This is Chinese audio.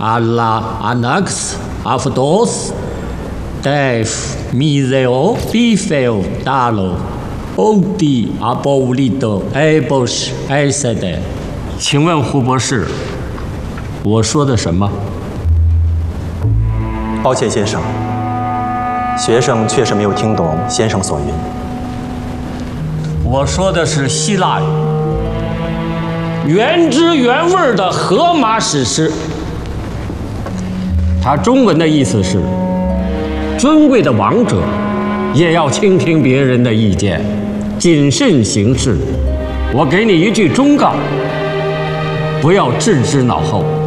alla anax afdos def miseo bifeo dalo odi abolito ebos esede。请问胡博士，我说的什么？ 抱歉，先生，学生确实没有听懂先生所云。 我说的是希腊语，原汁原味的荷马史诗。它中文的意思是：尊贵的王者也要倾听别人的意见，谨慎行事。我给你一句忠告：不要置之脑后。